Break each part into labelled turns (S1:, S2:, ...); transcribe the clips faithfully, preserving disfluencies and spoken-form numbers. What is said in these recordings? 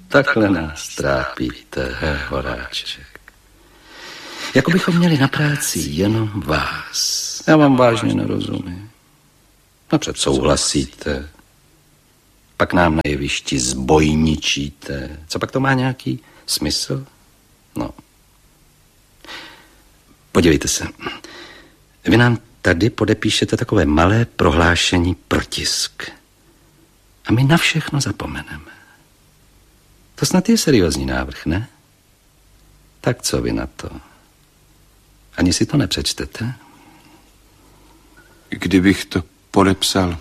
S1: takhle nás trápíte, Horáček. Jako bychom měli na práci jenom vás. Já vám vážně nerozumím. Napřed souhlasíte, pak nám na jevišti zbojničíte. Co pak to má nějaký smysl? No. Podívejte se. Vy nám tady podepíšete takové malé prohlášení pro tisk. A my na všechno zapomeneme. To snad je seriózní návrh, ne? Tak co vy na to? Ani si to nepřečtete?
S2: Kdybych to podepsal,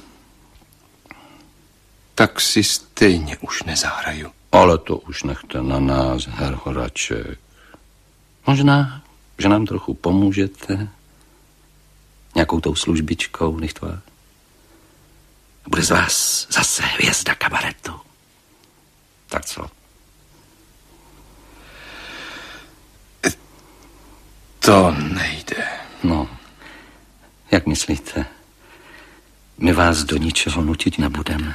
S2: tak si stejně už nezahraju.
S1: Ale to už nechte na nás, herr Horáček. Možná, že nám trochu pomůžete nějakou tou službičkou, nicht wahr? Bude z vás zase hvězda kabaretu. Tak co?
S2: To nejde.
S1: No, jak myslíte? My vás do ničeho nutit nebudeme.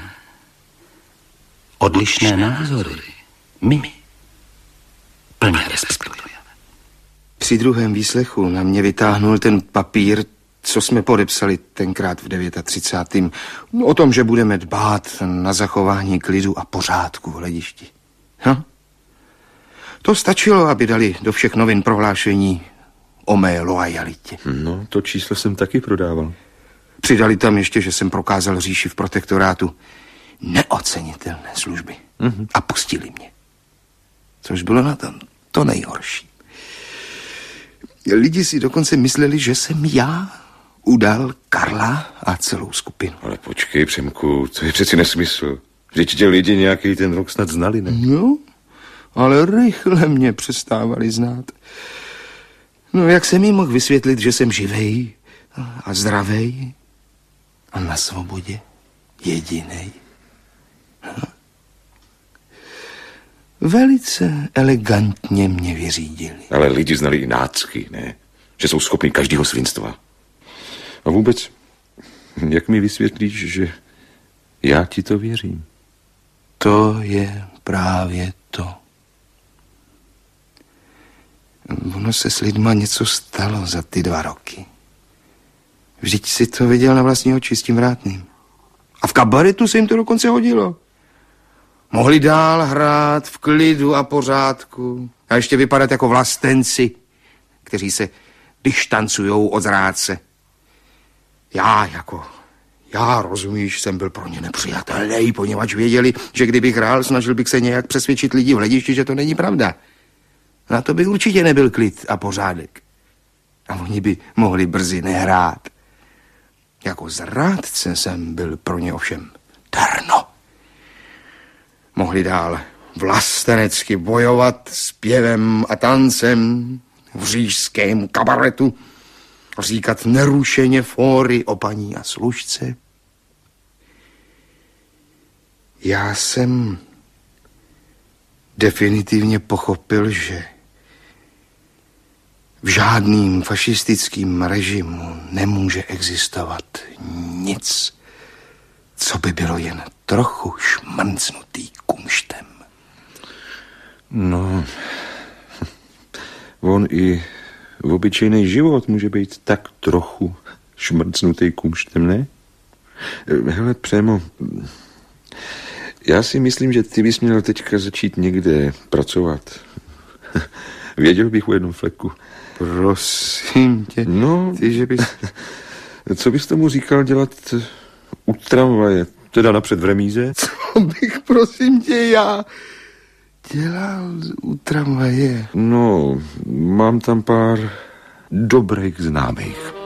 S1: Odlišné názory my plně respektujeme.
S2: Při druhém výslechu na mě vytáhnul ten papír, co jsme podepsali tenkrát v třicátém devátém o tom, že budeme dbát na zachování klidu a pořádku v hledišti. Hm? To stačilo, aby dali do všech novin prohlášení o mé loajalitě.
S3: No, to číslo jsem taky prodával.
S2: Přidali tam ještě, že jsem prokázal říši v protektorátu neocenitelné služby. Mm-hmm. A pustili mě. Což bylo na tom to nejhorší. Lidi si dokonce mysleli, že jsem já udal Karla a celou skupinu.
S3: Ale počkej, Přemku, to je přeci nesmysl. Vždyť tě lidi nějaký ten rok snad znali, ne?
S2: No, ale rychle mě přestávali znát. No, jak jsem jim mohl vysvětlit, že jsem živej a zdravej a na svobodě jedinej? Hm? Velice elegantně mě vyřídili.
S3: Ale lidi znali i nácky, ne? Že jsou schopni každého svinstva. A vůbec, jak mi vysvětlíš, že já ti to věřím?
S2: To je právě to. Ono se s lidma něco stalo za ty dva roky. Vždyť si to viděl na vlastní oči s tím vrátným. A v kabaretu se jim to dokonce hodilo. Mohli dál hrát v klidu a pořádku a ještě vypadat jako vlastenci, kteří se dištancujou od zrádce. Já jako, já rozumíš, jsem byl pro ně nepřijatelný, poněvadž věděli, že kdybych hrál, snažil bych se nějak přesvědčit lidi v hledišti, že to není pravda. Na to by určitě nebyl klid a pořádek. A oni by mohli brzy nehrát. Jako zrádce jsem byl pro ně ovšem terno. Mohli dál vlastenecky bojovat s pěvem a tancem v říšském kabaretu, říkat nerušeně fóry o paní a služce. Já jsem definitivně pochopil, že v žádným fašistickým režimu nemůže existovat nic, co by bylo jen trochu šmrncnutý kumštem.
S3: No, on i v obyčejný život může být tak trochu šmrcnutý kumštem, ne? Hele, Přemo, já si myslím, že ty bys měl teďka začít někde pracovat. Věděl bych o jednom fleku.
S2: Prosím tě,
S3: no,
S2: ty, že bys...
S3: Co bys tomu říkal dělat u tramvaje? Teda napřed v remíze?
S2: Co bych, prosím tě, já dělal u tramvaje?
S3: No, mám tam pár dobrých známých.